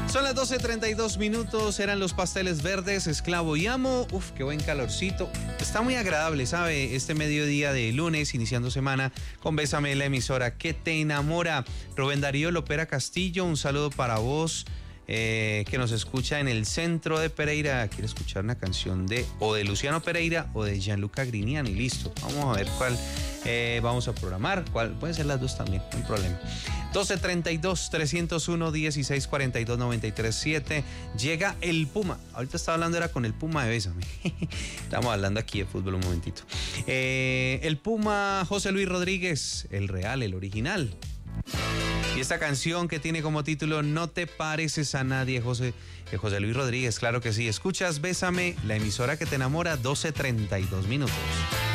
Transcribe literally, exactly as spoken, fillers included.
Son las doce treinta y dos minutos, eran los pasteles verdes, Esclavo y Amo. Uf, qué buen calorcito. Está muy agradable, ¿sabe? Este mediodía de lunes, iniciando semana con Bésame, la emisora que te enamora. Rubén Darío Lopera Castillo, un saludo para vos, eh, que nos escucha en el centro de Pereira. Quiere escuchar una canción de o de Luciano Pereira o de Gianluca Grignani. Listo, vamos a ver cuál eh, vamos a programar. Cuál, pueden ser las dos también, no hay problema. doce treinta y dos, trescientos uno, dieciséis cuarenta y dos, noventa y tres siete. Llega el Puma. Ahorita estaba hablando, era con el Puma de Bésame. Estamos hablando aquí de fútbol un momentito. Eh, el Puma José Luis Rodríguez, el real, el original. Y esta canción que tiene como título No te pareces a nadie, José, eh, José Luis Rodríguez, claro que sí. Escuchas Bésame, la emisora que te enamora, doce treinta y dos minutos.